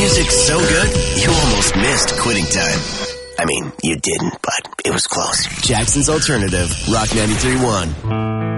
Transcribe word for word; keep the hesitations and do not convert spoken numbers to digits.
music's so good, you almost missed quitting time. I mean, you didn't, but it was close. Jackson's Alternative, Rock ninety-three point one.